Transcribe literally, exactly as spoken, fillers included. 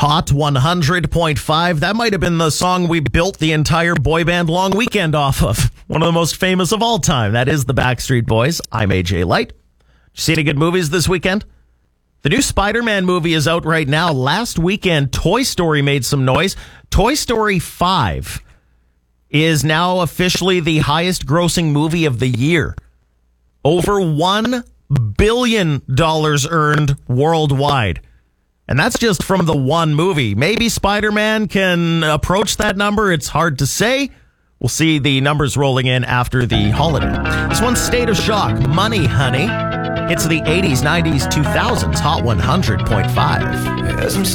Hot one hundred point five. That might have been the song we built the entire boy band long weekend off of. One of the most famous of all time. That is the Backstreet Boys. I'm A J Light. See any good movies this weekend? The new Spider-Man movie is out right now. Last weekend, Toy Story made some noise. Toy Story five is now officially the highest grossing movie of the year. Over one billion dollars earned worldwide. And that's just from the one movie. Maybe Spider-Man can approach that number. It's hard to say. We'll see the numbers rolling in after the holiday. This one's State of Shock. Money, Honey. It's the eighties, nineties, two thousands. Hot one hundred point five.